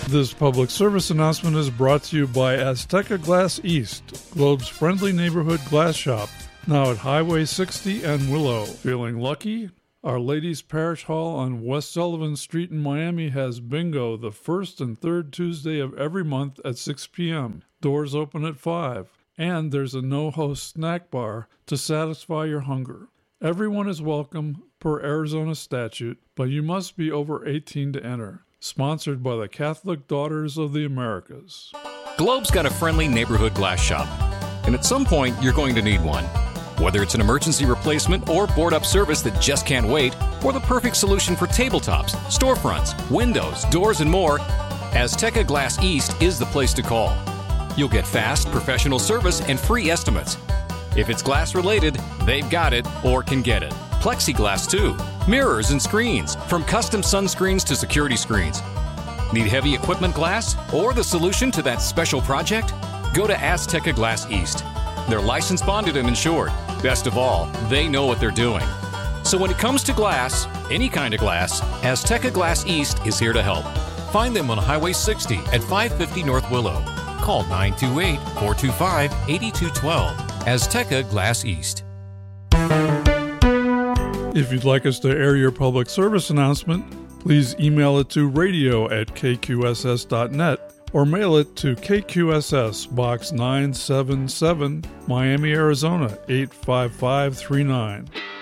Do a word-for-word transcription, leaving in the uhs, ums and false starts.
This public service announcement is brought to you by Azteca Glass East, Globe's friendly neighborhood glass shop, now at Highway sixty and Willow. Feeling lucky? Our Ladies Parish Hall on West Sullivan Street in Miami has bingo the first and third Tuesday of every month at six p.m. Doors open at five, and there's a no-host snack bar to satisfy your hunger. Everyone is welcome per Arizona statute, but you must be over eighteen to enter. Sponsored by the Catholic Daughters of the Americas. Globe's got a friendly neighborhood glass shop, and at some point you're going to need one. Whether it's an emergency replacement or board-up service that just can't wait, or the perfect solution for tabletops, storefronts, windows, doors, and more, Azteca Glass East is the place to call. You'll get fast, professional service and free estimates. If it's glass-related, they've got it or can get it. Plexiglass, too. Mirrors and screens, from custom sunscreens to security screens. Need heavy equipment glass or the solution to that special project? Go to Azteca Glass East. They're licensed, bonded, and insured. Best of all, they know what they're doing. So when it comes to glass, any kind of glass, Azteca Glass East is here to help. Find them on Highway sixty at five fifty North Willow. Call nine two eight, four two five, eight two one two. Azteca Glass East. If you'd like us to air your public service announcement, please email it to radio at k q s s dot net or mail it to K Q S S, Box nine seven seven, Miami, Arizona, eight five five three nine.